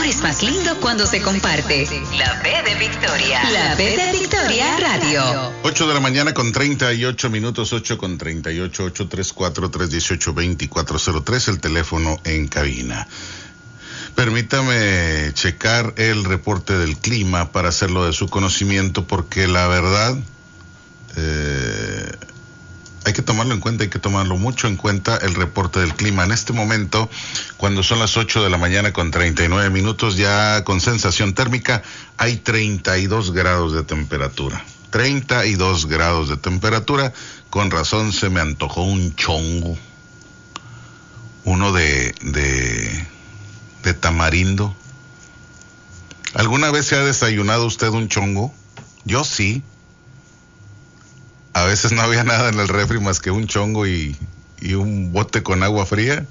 es más lindo cuando se comparte. La B de Victoria. La B de Victoria Radio. 8 de la mañana con 38 minutos, 8 con 38, 834-318-2403, el teléfono en cabina. Permítame checar el reporte del clima para hacerlo de su conocimiento, porque la verdad, hay que tomarlo en cuenta, hay que tomarlo mucho en cuenta el reporte del clima. En este momento, cuando son las 8 de la mañana con 39 minutos, ya con sensación térmica, hay 32 grados de temperatura. 32 grados de temperatura. Con razón se me antojó un chongo. Uno de tamarindo. ¿Alguna vez se ha desayunado usted un chongo? Yo sí. A veces no había nada en el refri más que un chongo y un bote con agua fría.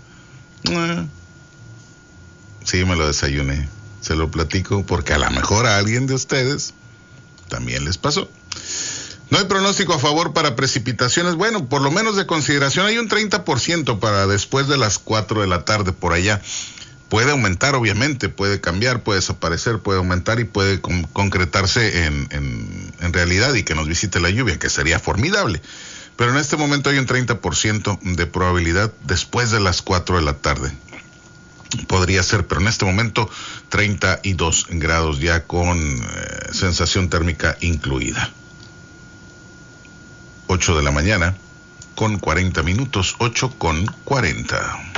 Sí, me lo desayuné. Se lo platico porque a lo mejor a alguien de ustedes también les pasó. No hay pronóstico a favor para precipitaciones. Bueno, por lo menos de consideración hay un 30% para después de las 4 de la tarde por allá. Puede aumentar, obviamente, puede cambiar, puede desaparecer, puede aumentar y puede concretarse en realidad y que nos visite la lluvia, que sería formidable. Pero en este momento hay un 30% de probabilidad después de las 4 de la tarde. Podría ser, pero en este momento 32 grados ya con sensación térmica incluida. 8 de la mañana con 40 minutos, 8 con 40.